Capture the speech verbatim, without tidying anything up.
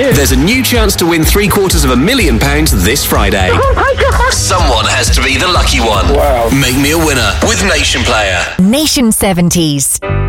you. There's a new chance to win three quarters of a million pounds this Friday. Oh my God. Someone has to be the lucky one. Wow. Make me a winner with Nation Player. Nation seventies.